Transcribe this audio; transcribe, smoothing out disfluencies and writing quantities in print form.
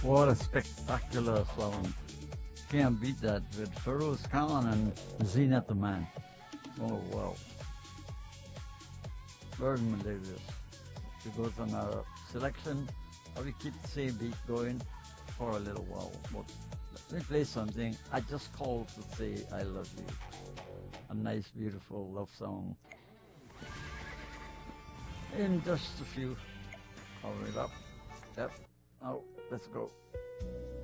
What a spectacular song. Can't beat that with Feroz Khan and Zinat Man. Oh wow. Very melodious. It goes on our selection. We keep the same beat going for a little while. But let me play something. I just called to say I love you. A nice, beautiful love song. In just a few. Cover it up. Yep. Now, let's go.